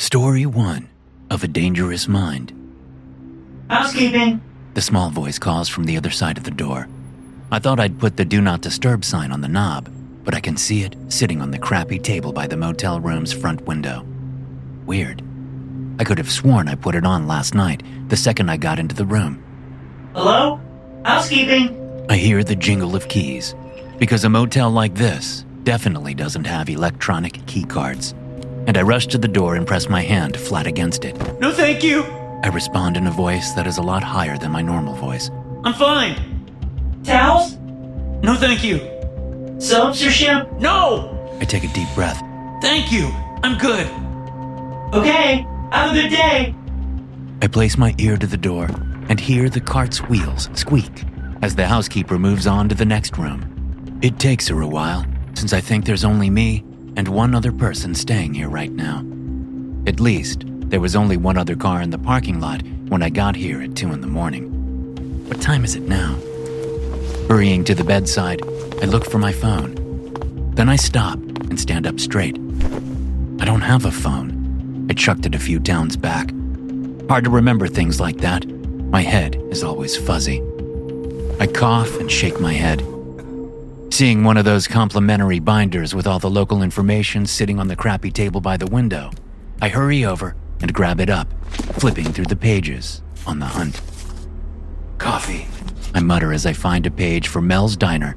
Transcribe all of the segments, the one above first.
Story 1 of a Dangerous Mind. Housekeeping! The small voice calls from the other side of the door. I thought I'd put the Do Not Disturb sign on the knob, but I can see it sitting on the crappy table by the motel room's front window. Weird. I could have sworn I put it on last night, the second I got into the room. Hello? Housekeeping! I hear the jingle of keys, because a motel like this definitely doesn't have electronic key cards. And I rush to the door and press my hand flat against it. No thank you! I respond in a voice that is a lot higher than my normal voice. I'm fine! Towels? No thank you! Soaps or shampoo? No! I take a deep breath. Thank you! I'm good! Okay, have a good day! I place my ear to the door and hear the cart's wheels squeak as the housekeeper moves on to the next room. It takes her a while, since I think there's only me and one other person staying here right now. At least, there was only one other car in the parking lot when I got here at 2 a.m. What time is it now? Hurrying to the bedside, I look for my phone. Then I stop and stand up straight. I don't have a phone. I chucked it a few towns back. Hard to remember things like that. My head is always fuzzy. I cough and shake my head. Seeing one of those complimentary binders with all the local information sitting on the crappy table by the window, I hurry over and grab it up, flipping through the pages on the hunt. Coffee, I mutter as I find a page for Mel's Diner,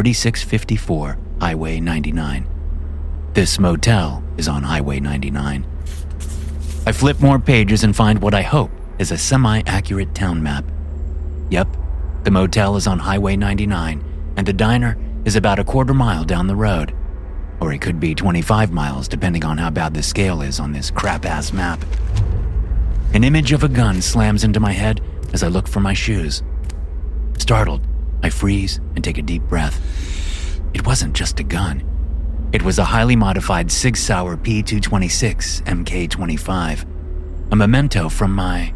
3654 Highway 99. This motel is on Highway 99. I flip more pages and find what I hope is a semi-accurate town map. Yep, the motel is on Highway 99, and the diner is about a quarter mile down the road. Or it could be 25 miles, depending on how bad the scale is on this crap-ass map. An image of a gun slams into my head as I look for my shoes. Startled, I freeze and take a deep breath. It wasn't just a gun. It was a highly modified Sig Sauer P226 MK25, a memento from my...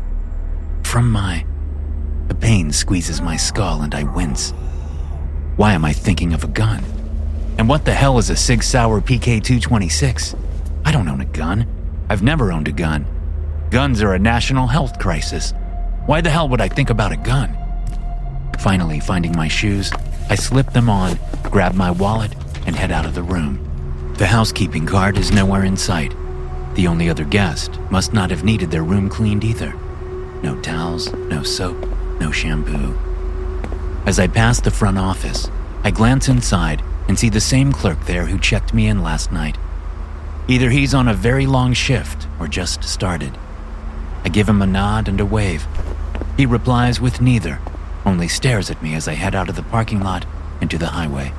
The pain squeezes my skull and I wince. Why am I thinking of a gun? And what the hell is a Sig Sauer PK226? I don't own a gun. I've never owned a gun. Guns are a national health crisis. Why the hell would I think about a gun? Finally, finding my shoes, I slip them on, grab my wallet, and head out of the room. The housekeeping card is nowhere in sight. The only other guest must not have needed their room cleaned either. No towels, no soap, no shampoo. As I pass the front office, I glance inside and see the same clerk there who checked me in last night. Either he's on a very long shift or just started. I give him a nod and a wave. He replies with neither, only stares at me as I head out of the parking lot into the highway.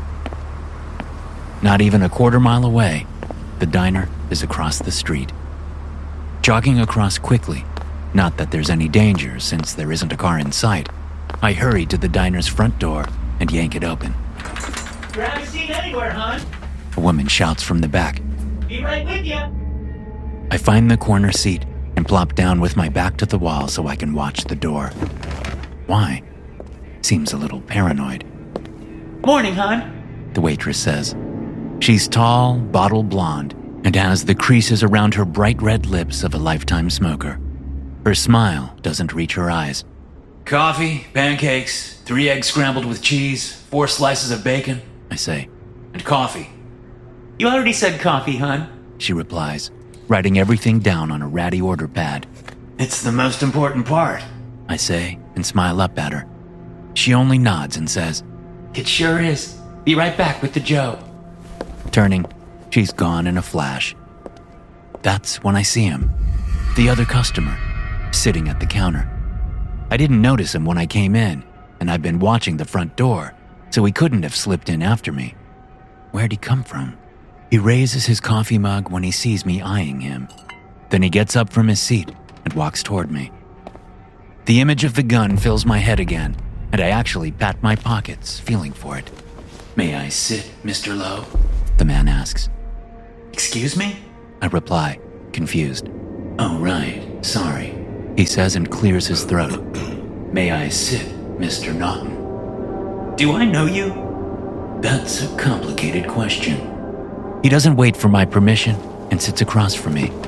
Not even a quarter mile away, the diner is across the street. Jogging across quickly, not that there's any danger since there isn't a car in sight, I hurry to the diner's front door and yank it open. Grab a seat anywhere, hon. A woman shouts from the back. Be right with ya. I find the corner seat and plop down with my back to the wall so I can watch the door. Why? Seems a little paranoid. Morning, hon. The waitress says. She's tall, bottle blonde, and has the creases around her bright red lips of a lifetime smoker. Her smile doesn't reach her eyes. Coffee, pancakes, 3 eggs scrambled with cheese, 4 slices of bacon, I say, and coffee. You already said coffee, hon. She replies, writing everything down on a ratty order pad. It's the most important part, I say, and smile up at her. She only nods and says, It sure is. Be right back with the Joe. Turning, she's gone in a flash. That's when I see him, the other customer, sitting at the counter. I didn't notice him when I came in, and I've been watching the front door, so he couldn't have slipped in after me. Where'd he come from? He raises his coffee mug when he sees me eyeing him. Then he gets up from his seat and walks toward me. The image of the gun fills my head again, and I actually pat my pockets, feeling for it. May I sit, Mr. Lowe? The man asks. Excuse me? I reply, confused. Oh, right, sorry, he says and clears his throat. May I sit, Mr. Naughton? Do I know you? That's a complicated question. He doesn't wait for my permission and sits across from me.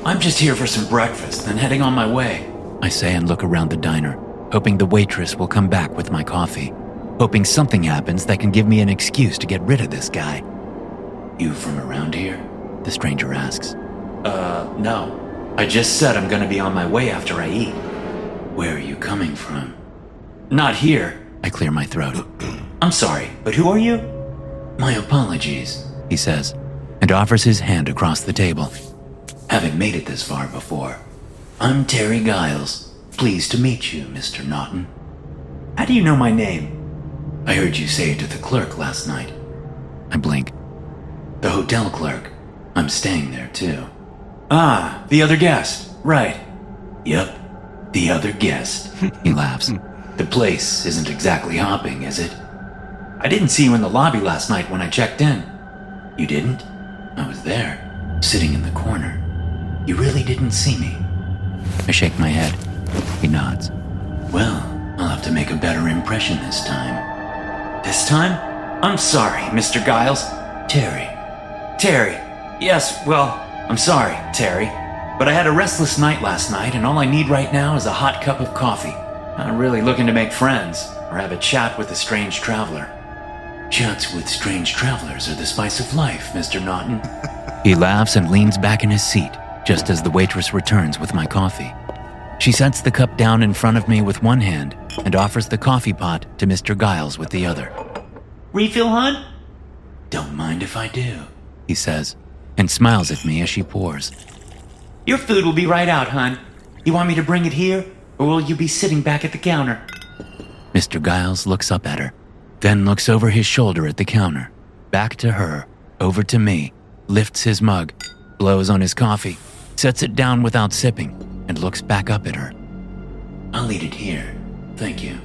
I'm just here for some breakfast, then heading on my way, I say and look around the diner, hoping the waitress will come back with my coffee, hoping something happens that can give me an excuse to get rid of this guy. You from around here? The stranger asks. No. I just said I'm gonna be on my way after I eat. Where are you coming from? Not here. I clear my throat. I'm sorry, but who are you? My apologies, he says, and offers his hand across the table. Haven't made it this far before. I'm Terry Giles. Pleased to meet you, Mr. Naughton. How do you know my name? I heard you say it to the clerk last night. I blink. The hotel clerk. I'm staying there too. Ah, the other guest. Right. Yep, the other guest. He laughs. The place isn't exactly hopping, is it? I didn't see you in the lobby last night when I checked in. You didn't? I was there, sitting in the corner. You really didn't see me? I shake my head. He nods. Well, I'll have to make a better impression this time. This time? I'm sorry, Mr. Giles. Terry. Terry. Yes, well, I'm sorry, Terry. But I had a restless night last night, and all I need right now is a hot cup of coffee. I'm really looking to make friends, or have a chat with a strange traveler. Chats with strange travelers are the spice of life, Mr. Naughton. He laughs and leans back in his seat, just as the waitress returns with my coffee. She sets the cup down in front of me with one hand and offers the coffee pot to Mr. Giles with the other. Refill, hon? Don't mind if I do, he says, and smiles at me as she pours. Your food will be right out, hon. You want me to bring it here, or will you be sitting back at the counter? Mr. Giles looks up at her, then looks over his shoulder at the counter, back to her, over to me, lifts his mug, blows on his coffee, sets it down without sipping, and looks back up at her. I'll eat it here, thank you.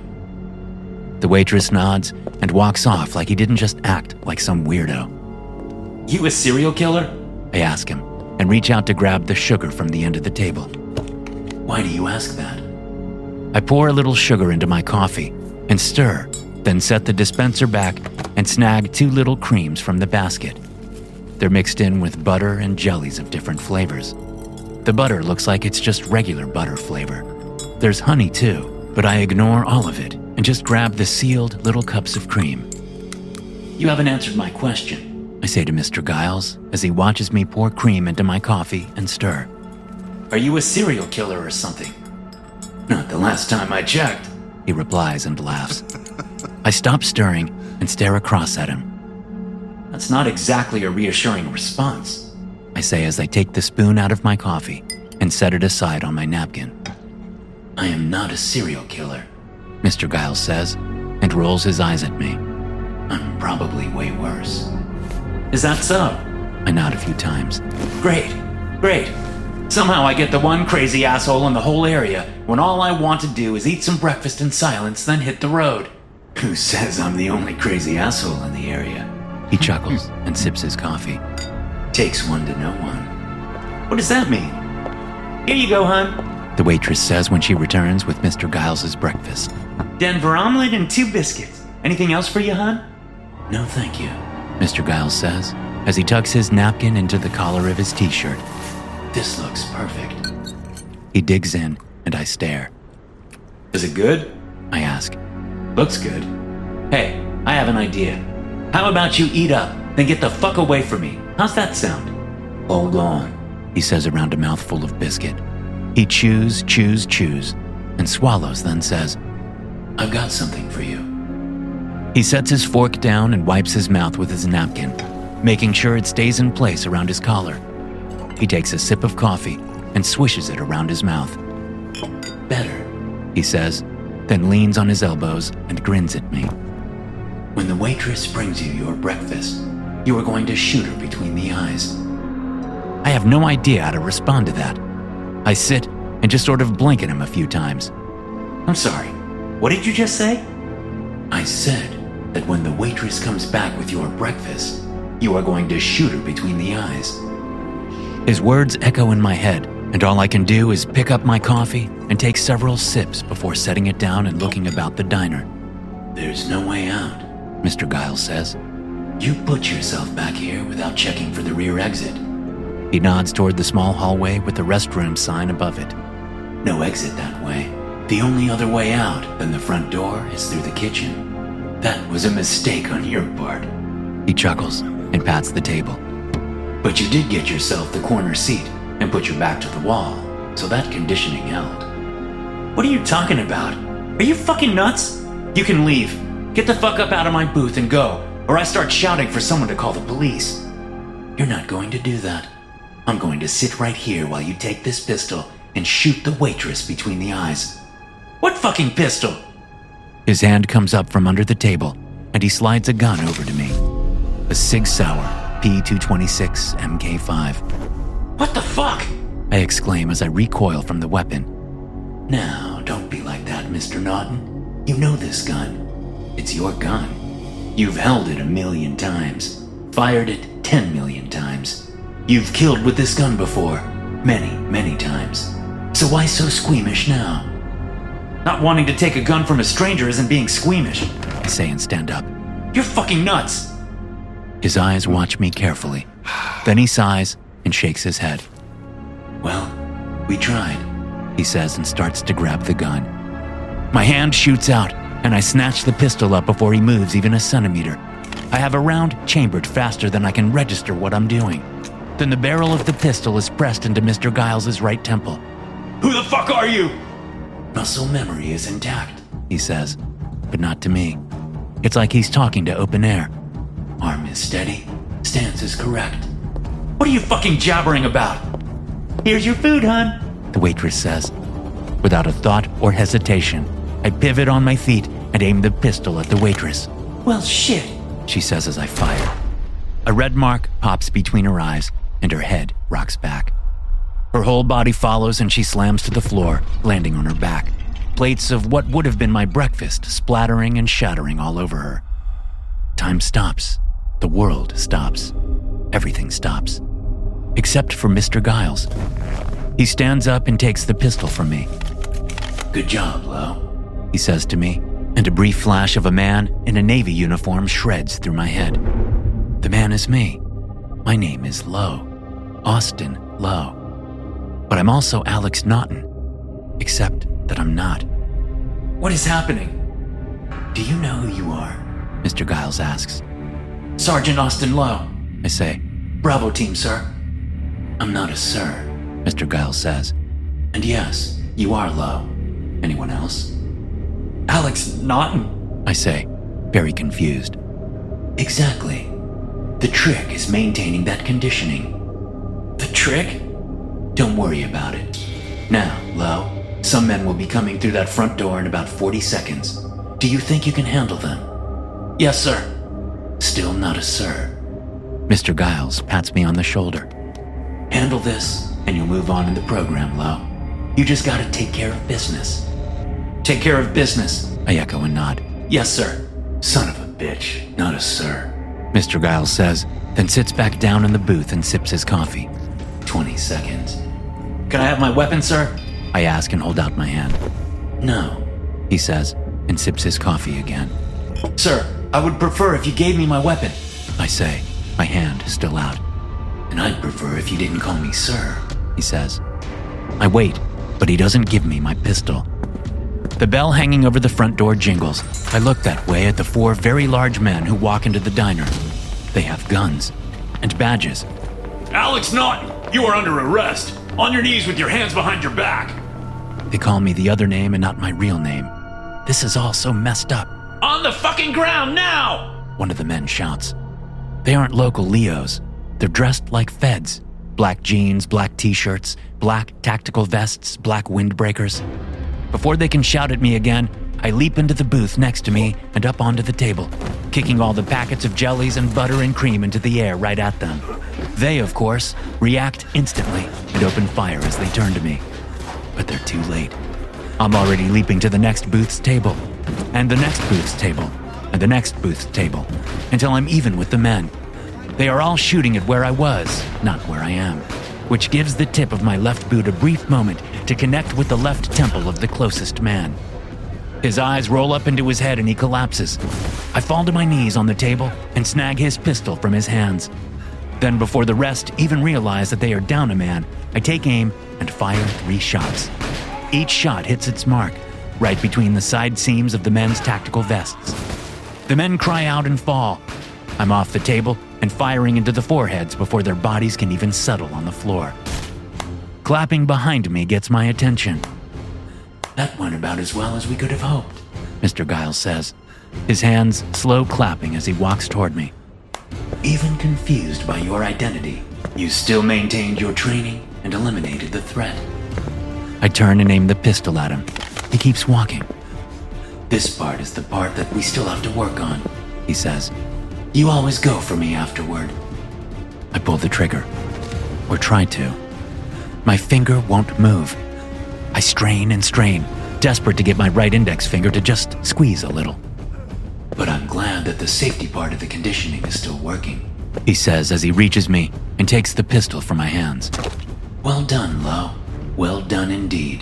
The waitress nods and walks off like he didn't just act like some weirdo. You a serial killer? I ask him, and reach out to grab the sugar from the end of the table. Why do you ask that? I pour a little sugar into my coffee and stir, then set the dispenser back and snag 2 little creams from the basket. They're mixed in with butter and jellies of different flavors. The butter looks like it's just regular butter flavor. There's honey too, but I ignore all of it and just grab the sealed little cups of cream. You haven't answered my question, I say to Mr. Giles as he watches me pour cream into my coffee and stir. Are you a serial killer or something? Not the last time I checked, he replies and laughs. I stop stirring and stare across at him. That's not exactly a reassuring response, I say as I take the spoon out of my coffee and set it aside on my napkin. I am not a serial killer, Mr. Giles says, and rolls his eyes at me. I'm probably way worse. Is that so? I nod a few times. Great. Somehow I get the one crazy asshole in the whole area when all I want to do is eat some breakfast in silence, then hit the road. Who says I'm the only crazy asshole in the area? He chuckles and sips his coffee. Takes one to know one. What does that mean? Here you go, hon, the waitress says when she returns with Mr. Giles's breakfast. Denver omelet and 2 biscuits. Anything else for you, hon? No, thank you, Mr. Giles says as he tucks his napkin into the collar of his t-shirt. This looks perfect. He digs in and I stare. Is it good? I ask. Looks good. Hey, I have an idea. How about you eat up, then get the fuck away from me? How's that sound? Hold on, he says around a mouthful of biscuit. He chews, and swallows, then says, I've got something for you. He sets his fork down and wipes his mouth with his napkin, making sure it stays in place around his collar. He takes a sip of coffee and swishes it around his mouth. Better, he says, then leans on his elbows and grins at me. When the waitress brings you your breakfast, you are going to shoot her between the eyes. I have no idea how to respond to that. I sit and just sort of blink at him a few times. I'm sorry, what did you just say? I said that when the waitress comes back with your breakfast, you are going to shoot her between the eyes. His words echo in my head, and all I can do is pick up my coffee and take several sips before setting it down and looking about the diner. There's no way out, Mr. Giles says. You put yourself back here without checking for the rear exit. He nods toward the small hallway with the restroom sign above it. No exit that way. The only other way out than the front door is through the kitchen. That was a mistake on your part. He chuckles and pats the table. But you did get yourself the corner seat and put your back to the wall, so that conditioning held. What are you talking about? Are you fucking nuts? You can leave. Get the fuck up out of my booth and go, or I start shouting for someone to call the police. You're not going to do that. I'm going to sit right here while you take this pistol and shoot the waitress between the eyes. What fucking pistol? His hand comes up from under the table, and he slides a gun over to me. A Sig Sauer P226 MK5. What the fuck? I exclaim as I recoil from the weapon. Now, don't be like that, Mr. Naughton. You know this gun. It's your gun. You've held it 1,000,000 times, fired it 10 million times. You've killed with this gun before, many, many times. So why so squeamish now? Not wanting to take a gun from a stranger isn't being squeamish, I say and stand up. You're fucking nuts. His eyes watch me carefully. Then he sighs and shakes his head. Well, we tried, he says and starts to grab the gun. My hand shoots out, and I snatch the pistol up before he moves even a centimeter. I have a round chambered faster than I can register what I'm doing. Then the barrel of the pistol is pressed into Mr. Giles' right temple. Who the fuck are you? Muscle memory is intact, he says, but not to me. It's like he's talking to open air. Arm is steady, stance is correct. What are you fucking jabbering about? Here's your food, hon, the waitress says. Without a thought or hesitation, I pivot on my feet and aim the pistol at the waitress. Well, shit, she says as I fire. A red mark pops between her eyes, and her head rocks back. Her whole body follows and she slams to the floor, landing on her back. Plates of what would have been my breakfast splattering and shattering all over her. Time stops. The world stops. Everything stops. Except for Mr. Giles. He stands up and takes the pistol from me. Good job, Lo, he says to me, and a brief flash of a man in a Navy uniform shreds through my head. The man is me. My name is Lo. Austin Lo. But I'm also Alex Naughton, except that I'm not. What is happening? Do you know who you are? Mr. Giles asks. Sergeant Austin Lo, I say. Bravo team, sir. I'm not a sir, Mr. Giles says. And yes, you are Lo. Anyone else? Alex Naughton, I say, very confused. Exactly. The trick is maintaining that conditioning. The trick? Don't worry about it. Now, Lo, some men will be coming through that front door in about 40 seconds. Do you think you can handle them? Yes, sir. Still not a sir. Mr. Giles pats me on the shoulder. Handle this, and you'll move on in the program, Lo. You just gotta take care of business. Take care of business, I echo and nod. Yes, sir. Son of a bitch, not a sir, Mr. Giles says, then sits back down in the booth and sips his coffee. 20 seconds. Can I have my weapon, sir? I ask and hold out my hand. No, he says, and sips his coffee again. Sir, I would prefer if you gave me my weapon, I say, my hand still out. And I'd prefer if you didn't call me sir, he says. I wait, but he doesn't give me my pistol. The bell hanging over the front door jingles. I look that way at the 4 very large men who walk into the diner. They have guns and badges. Alex Naughton, you are under arrest. On your knees with your hands behind your back. They call me the other name and not my real name. This is all so messed up. On the fucking ground now! One of the men shouts. They aren't local Leos. They're dressed like feds. Black jeans, black t-shirts, black tactical vests, black windbreakers. Before they can shout at me again, I leap into the booth next to me and up onto the table, kicking all the packets of jellies and butter and cream into the air right at them. They, of course, react instantly and open fire as they turn to me. But they're too late. I'm already leaping to the next booth's table, and the next booth's table, and the next booth's table, until I'm even with the men. They are all shooting at where I was, not where I am, which gives the tip of my left boot a brief moment to connect with the left temple of the closest man. His eyes roll up into his head and he collapses. I fall to my knees on the table and snag his pistol from his hands. Then, before the rest even realize that they are down a man, I take aim and fire 3 shots. Each shot hits its mark, right between the side seams of the men's tactical vests. The men cry out and fall. I'm off the table and firing into the foreheads before their bodies can even settle on the floor. Clapping behind me gets my attention. That went about as well as we could have hoped, Mr. Giles says, his hands slow clapping as he walks toward me. Even confused by your identity, you still maintained your training and eliminated the threat. I turn and aim the pistol at him. He keeps walking. This part is the part that we still have to work on, he says. You always go for me afterward. I pull the trigger, or try to. My finger won't move. I strain and strain, desperate to get my right index finger to just squeeze a little. But I'm glad that the safety part of the conditioning is still working, he says as he reaches me and takes the pistol from my hands. Well done, Lo. Well done indeed.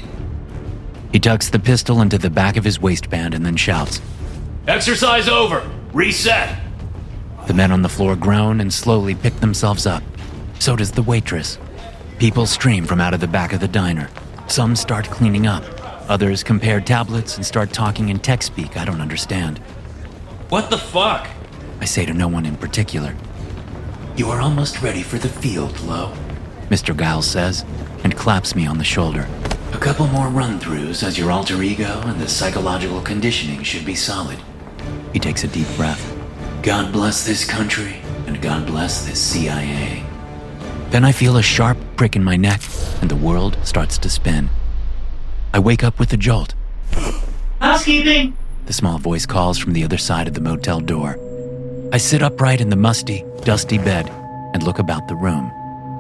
He tucks the pistol into the back of his waistband and then shouts, Exercise over! Reset! The men on the floor groan and slowly pick themselves up. So does the waitress. People stream from out of the back of the diner. Some start cleaning up. Others compare tablets and start talking in tech speak I don't understand. What the fuck? I say to no one in particular. You are almost ready for the field, Lo, Mr. Giles says, and claps me on the shoulder. A couple more run-throughs as your alter ego and the psychological conditioning should be solid. He takes a deep breath. God bless this country, and God bless this CIA. Then I feel a sharp prick in my neck, and the world starts to spin. I wake up with a jolt. Housekeeping! The small voice calls from the other side of the motel door. I sit upright in the musty, dusty bed and look about the room.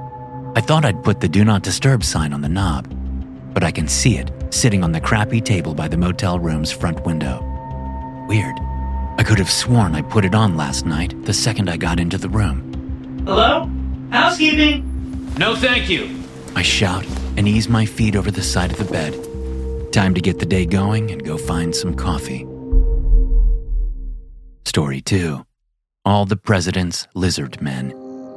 I thought I'd put the Do Not Disturb sign on the knob, but I can see it sitting on the crappy table by the motel room's front window. Weird. I could have sworn I put it on last night the second I got into the room. Hello? Housekeeping? No thank you. I shout and ease my feet over the side of the bed. Time to get the day going and go find some coffee. Story 2. All the President's Lizard Men.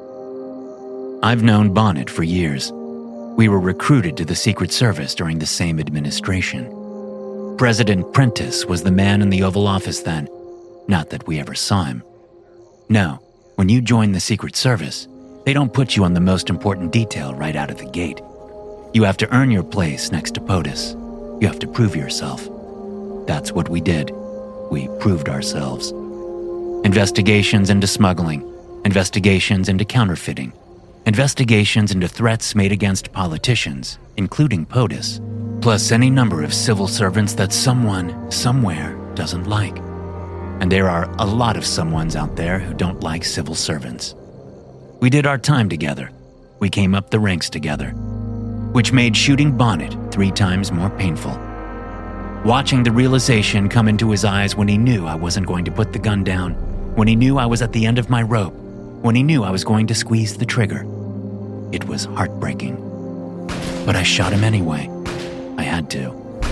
I've known Bonnet for years. We were recruited to the Secret Service during the same administration. President Prentice was the man in the Oval Office then. Not that we ever saw him. No, when you join the Secret Service, they don't put you on the most important detail right out of the gate. You have to earn your place next to POTUS. You have to prove yourself. That's what we did. We proved ourselves. Investigations into smuggling, investigations into counterfeiting, investigations into threats made against politicians, including POTUS, plus any number of civil servants that someone, somewhere, doesn't like. And there are a lot of someones out there who don't like civil servants. We did our time together. We came up the ranks together, which made shooting Bonnet 3 times more painful. Watching the realization come into his eyes when he knew I wasn't going to put the gun down, when he knew I was at the end of my rope, when he knew I was going to squeeze the trigger. It was heartbreaking. But I shot him anyway. I had to.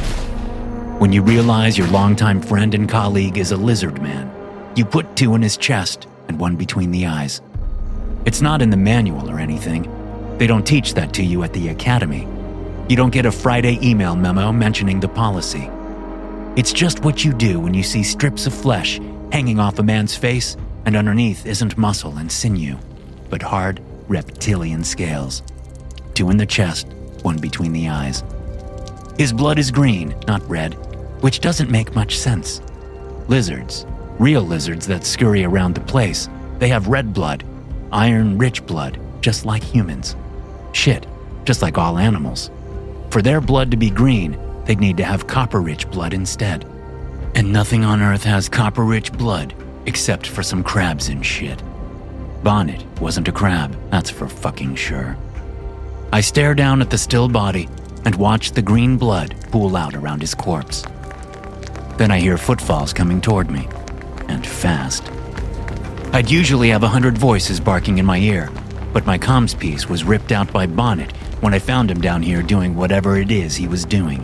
When you realize your longtime friend and colleague is a lizard man, you put 2 in his chest and 1 between the eyes. It's not in the manual or anything. They don't teach that to you at the academy. You don't get a Friday email memo mentioning the policy. It's just what you do when you see strips of flesh hanging off a man's face and underneath isn't muscle and sinew, but hard reptilian scales. 2 in the chest, 1 between the eyes. His blood is green, not red, which doesn't make much sense. Lizards, real lizards that scurry around the place, they have red blood, iron-rich blood, just like humans. Shit, just like all animals. For their blood to be green, they'd need to have copper-rich blood instead. And nothing on Earth has copper-rich blood, except for some crabs and shit. Bonnet wasn't a crab, that's for fucking sure. I stare down at the still body and watch the green blood pool out around his corpse. Then I hear footfalls coming toward me, and fast. I'd usually have 100 voices barking in my ear, but my comms piece was ripped out by Bonnet when I found him down here doing whatever it is he was doing.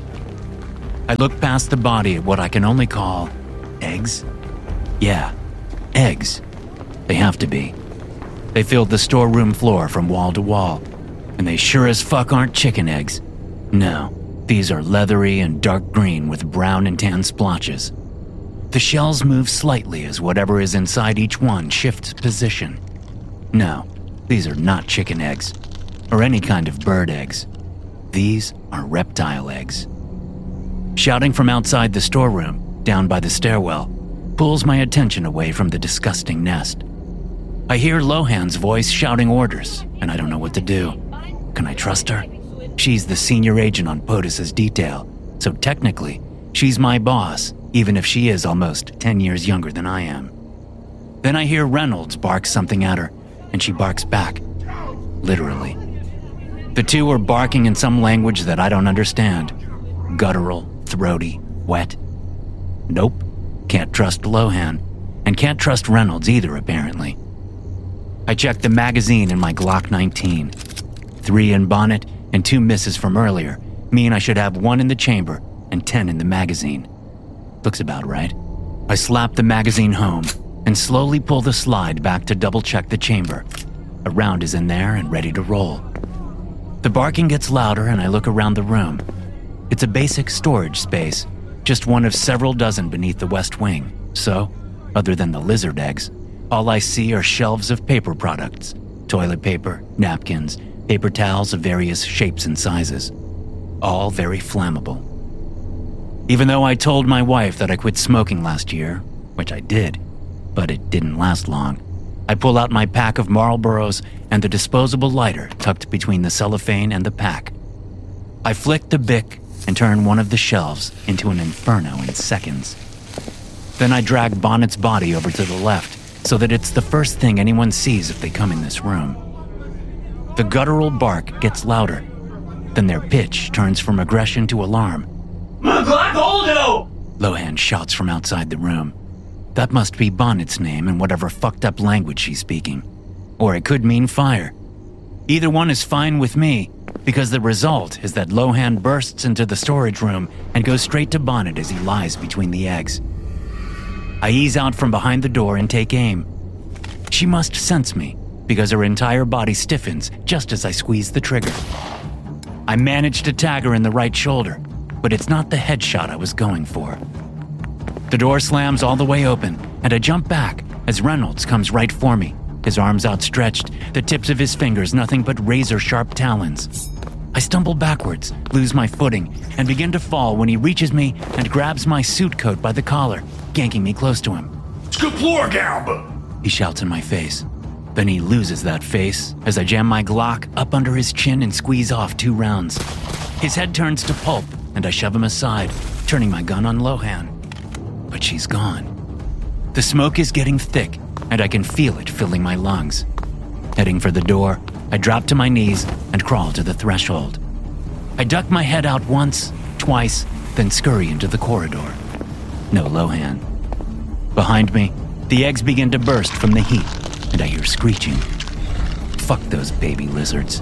I look past the body at what I can only call eggs. Yeah, eggs. They have to be. They filled the storeroom floor from wall to wall, and they sure as fuck aren't chicken eggs. No, these are leathery and dark green with brown and tan splotches. The shells move slightly as whatever is inside each one shifts position. No, these are not chicken eggs, or any kind of bird eggs. These are reptile eggs. Shouting from outside the storeroom, down by the stairwell, pulls my attention away from the disgusting nest. I hear Lohan's voice shouting orders, and I don't know what to do. Can I trust her? She's the senior agent on POTUS's detail, so technically, she's my boss, even if she is almost 10 years younger than I am. Then I hear Reynolds bark something at her, and she barks back. Literally. The two are barking in some language that I don't understand. Guttural, throaty, wet. Nope, can't trust Lohan, and can't trust Reynolds either, apparently. I checked the magazine in my Glock 19. 3 in bonnet and 2 misses from earlier mean I should have 1 in the chamber and 10 in the magazine. Looks about right. I slap the magazine home and slowly pull the slide back to double-check the chamber. A round is in there and ready to roll. The barking gets louder and I look around the room. It's a basic storage space, just one of several dozen beneath the west wing. So, other than the lizard eggs, all I see are shelves of paper products, toilet paper, napkins, paper towels of various shapes and sizes, all very flammable. Even though I told my wife that I quit smoking last year, which I did, but it didn't last long, I pull out my pack of Marlboros and the disposable lighter tucked between the cellophane and the pack. I flick the Bic and turn one of the shelves into an inferno in seconds. Then I drag Bonnet's body over to the left so that it's the first thing anyone sees if they come in this room. The guttural bark gets louder. Then their pitch turns from aggression to alarm. Holdo! Lohan shouts from outside the room. That must be Bonnet's name in whatever fucked up language she's speaking. Or it could mean fire. Either one is fine with me, because the result is that Lohan bursts into the storage room and goes straight to Bonnet as he lies between the eggs. I ease out from behind the door and take aim. She must sense me, because her entire body stiffens just as I squeeze the trigger. I manage to tag her in the right shoulder, but it's not the headshot I was going for. The door slams all the way open, and I jump back as Reynolds comes right for me, his arms outstretched, the tips of his fingers nothing but razor-sharp talons. I stumble backwards, lose my footing, and begin to fall when he reaches me and grabs my suit coat by the collar, ganking me close to him. Skeplorgamb! He shouts in my face. Then he loses that face as I jam my Glock up under his chin and squeeze off 2 rounds. His head turns to pulp, and I shove him aside, turning my gun on Lohan. But she's gone. The smoke is getting thick, and I can feel it filling my lungs. Heading for the door, I drop to my knees and crawl to the threshold. I duck my head out once, twice, then scurry into the corridor. No Lohan. Behind me, the eggs begin to burst from the heat, and I hear screeching. Fuck those baby lizards.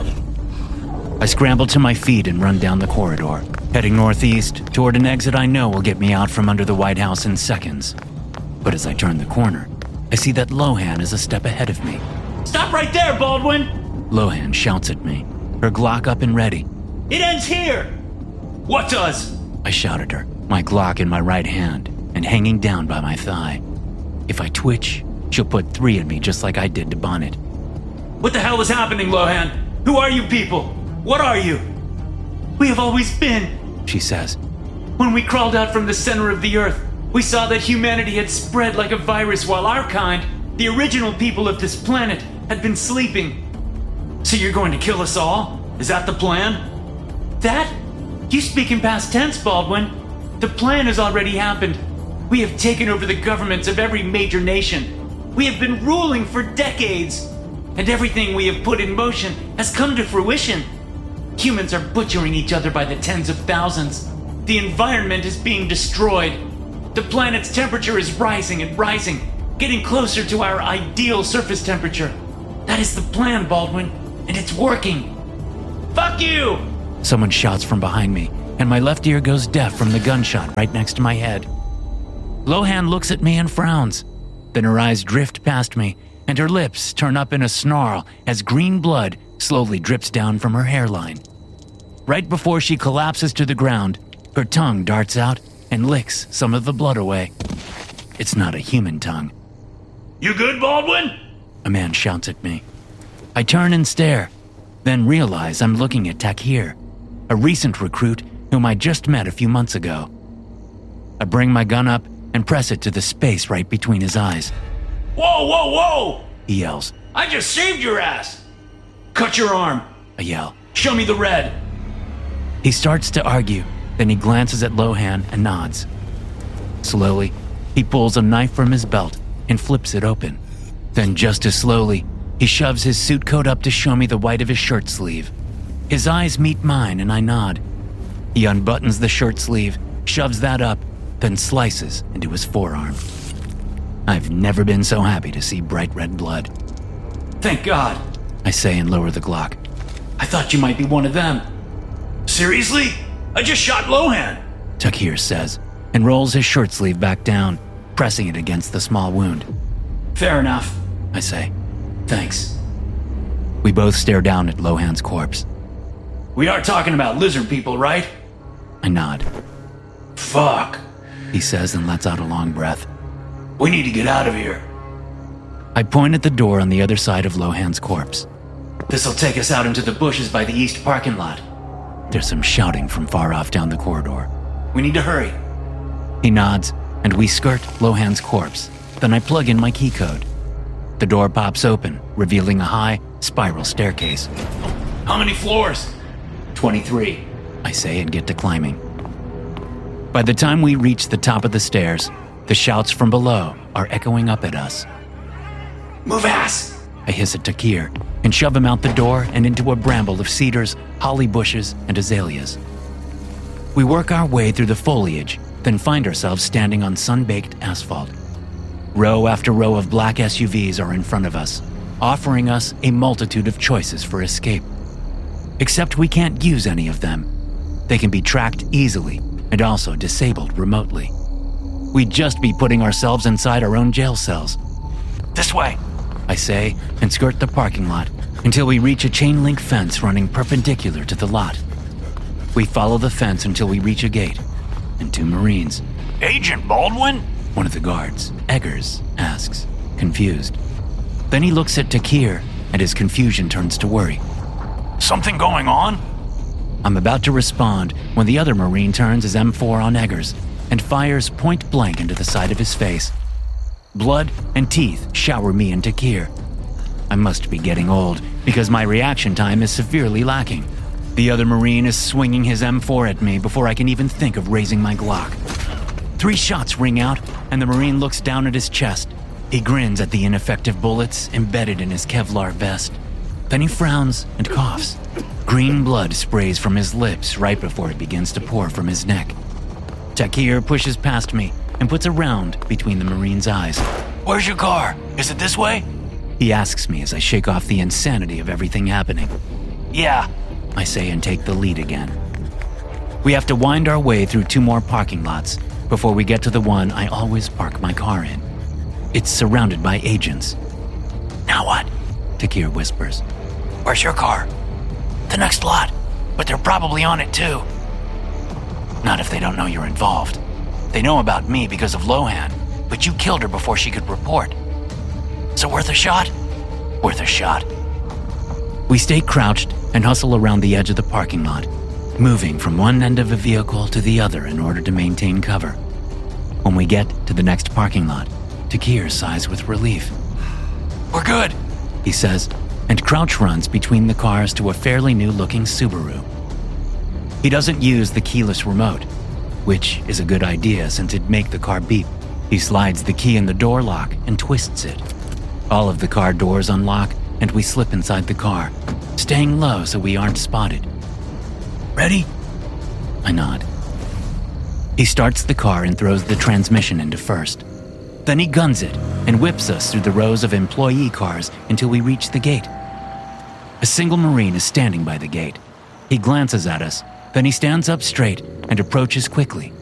I scramble to my feet and run down the corridor, heading northeast toward an exit I know will get me out from under the White House in seconds. But as I turn the corner, I see that Lohan is a step ahead of me. Stop right there, Baldwin! Lohan shouts at me, her Glock up and ready. It ends here! What does? I shout at her, my Glock in my right hand and hanging down by my thigh. If I twitch, she'll put 3 in me just like I did to Bonnet. What the hell is happening, Lohan? Who are you people? What are you? We have always been, she says. When we crawled out from the center of the earth, we saw that humanity had spread like a virus while our kind, the original people of this planet, had been sleeping. So you're going to kill us all? Is that the plan? That? You speak in past tense, Baldwin. The plan has already happened. We have taken over the governments of every major nation. We have been ruling for decades. And everything we have put in motion has come to fruition. Humans are butchering each other by the tens of thousands. The environment is being destroyed. The planet's temperature is rising and rising, getting closer to our ideal surface temperature. That is the plan, Baldwin, and it's working. Fuck you! Someone shouts from behind me, and my left ear goes deaf from the gunshot right next to my head. Lohan looks at me and frowns. Then her eyes drift past me, and her lips turn up in a snarl as green blood slowly drips down from her hairline. Right before she collapses to the ground, her tongue darts out and licks some of the blood away. It's not a human tongue. You good, Baldwin? A man shouts at me. I turn and stare, then realize I'm looking at Takir, a recent recruit whom I just met a few months ago. I bring my gun up and press it to the space right between his eyes. Whoa, whoa, whoa! He yells. I just saved your ass! Cut your arm! I yell. Show me the red! He starts to argue, then he glances at Lohan and nods. Slowly, he pulls a knife from his belt and flips it open. Then just as slowly, he shoves his suit coat up to show me the white of his shirt sleeve. His eyes meet mine and I nod. He unbuttons the shirt sleeve, shoves that up, then slices into his forearm. I've never been so happy to see bright red blood. Thank God, I say and lower the Glock. I thought you might be one of them. Seriously? I just shot Lohan! Takir says, and rolls his shirt sleeve back down, pressing it against the small wound. Fair enough, I say. thanks. We both stare down at Lohan's corpse. We are talking about lizard people, right? I nod. Fuck. He says and lets out a long breath. We need to get out of here. I point at the door on the other side of Lohan's corpse. This'll take us out into the bushes by the east parking lot. There's some shouting from far off down the corridor. We need to hurry. He nods, and we skirt Lohan's corpse. Then I plug in my key code. The door pops open, revealing a high, spiral staircase. How many floors? 23. I say and get to climbing. By the time we reach the top of the stairs, the shouts from below are echoing up at us. Move ass! I hiss at Takir and shove him out the door and into a bramble of cedars, holly bushes, and azaleas. We work our way through the foliage, then find ourselves standing on sun-baked asphalt. Row after row of black SUVs are in front of us, offering us a multitude of choices for escape. Except we can't use any of them. They can be tracked easily and also disabled remotely. We'd just be putting ourselves inside our own jail cells. This way, I say, and skirt the parking lot until we reach a chain-link fence running perpendicular to the lot. We follow the fence until we reach a gate, and two Marines. Agent Baldwin? One of the guards, Eggers, asks, confused. Then he looks at Takir, and his confusion turns to worry. Something going on? I'm about to respond when the other Marine turns his M4 on Eggers and fires point blank into the side of his face. Blood and teeth shower me and Takir. I must be getting old because my reaction time is severely lacking. The other Marine is swinging his M4 at me before I can even think of raising my Glock. 3 shots ring out, and the Marine looks down at his chest. He grins at the ineffective bullets embedded in his Kevlar vest. Then he frowns and coughs. Green blood sprays from his lips right before it begins to pour from his neck. Takir pushes past me and puts a round between the Marine's eyes. Where's your car? Is it this way? He asks me as I shake off the insanity of everything happening. Yeah, I say and take the lead again. We have to wind our way through 2 more parking lots before we get to the one I always park my car in. It's surrounded by agents. Now what? Takir whispers. Where's your car? The next lot, but they're probably on it too. Not if they don't know you're involved. They know about me because of Lohan, but you killed her before she could report. So worth a shot? Worth a shot. We stay crouched and hustle around the edge of the parking lot, moving from one end of the vehicle to the other in order to maintain cover. When we get to the next parking lot, Takir sighs with relief. We're good, he says, and crouch runs between the cars to a fairly new-looking Subaru. He doesn't use the keyless remote, which is a good idea since it'd make the car beep. He slides the key in the door lock and twists it. All of the car doors unlock, and we slip inside the car, staying low so we aren't spotted. ready? I nod. He starts the car and throws the transmission into first. Then he guns it and whips us through the rows of employee cars until we reach the gate. A single Marine is standing by the gate. He glances at us, then he stands up straight and approaches quickly.